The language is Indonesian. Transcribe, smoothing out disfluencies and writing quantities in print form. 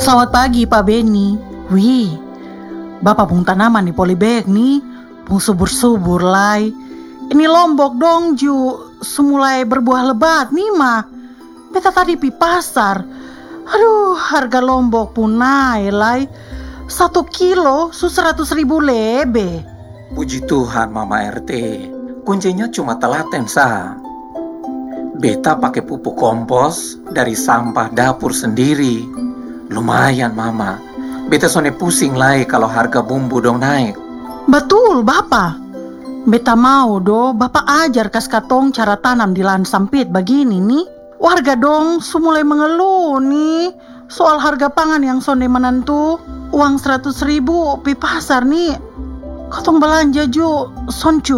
Selamat pagi Pak Beni. Wih, Bapak pung tanaman di polybag nih, pung subur-subur lai. Ini Lombok dong Ju, semulai berbuah lebat nih mah. Beta tadi pi pasar. Aduh, harga Lombok pun naik lai. 1 kilo 100.000 lebih. Puji Tuhan Mama RT, kuncinya cuma telaten sah. Beta pakai pupuk kompos dari sampah dapur sendiri. Lumayan Mama, beta sone pusing lai kalau harga bumbu dong naik. Betul Bapak. Beta mau do Bapak ajar kas katong cara tanam di lahan sempit begini nih. Warga dong semulai mengeluh nih soal harga pangan yang sonde menentu. Uang 100.000 pi pasar nih. Katong belanja ju son